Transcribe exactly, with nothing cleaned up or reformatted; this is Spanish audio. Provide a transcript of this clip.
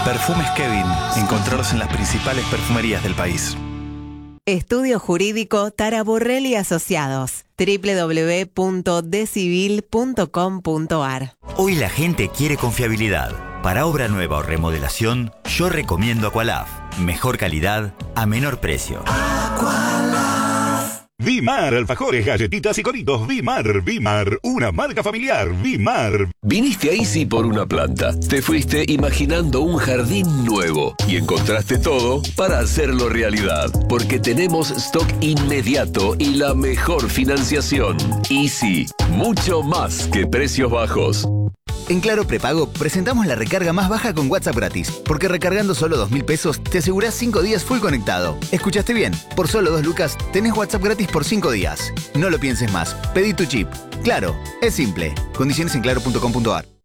Perfumes Kevin. Encontrarlos en las principales perfumerías del país. Estudio Jurídico Taraborrell y Asociados. doble u doble u doble u punto decivil punto com punto a r. Hoy la gente quiere confiabilidad. Para obra nueva o remodelación, yo recomiendo Aqualaf. Mejor calidad a menor precio. Vimar, alfajores, galletitas y coritos. Vimar, Vimar, una marca familiar. Vimar. Viniste a Easy por una planta. Te fuiste imaginando un jardín nuevo y encontraste todo para hacerlo realidad. Porque tenemos stock inmediato y la mejor financiación. Easy, mucho más que precios bajos. En Claro Prepago presentamos la recarga más baja con WhatsApp gratis, porque recargando solo dos mil pesos te asegurás cinco días full conectado. ¿Escuchaste bien? Por solo dos lucas tenés WhatsApp gratis por cinco días. No lo pienses más. Pedí tu chip. Claro, es simple. Condiciones en claro punto com punto a r.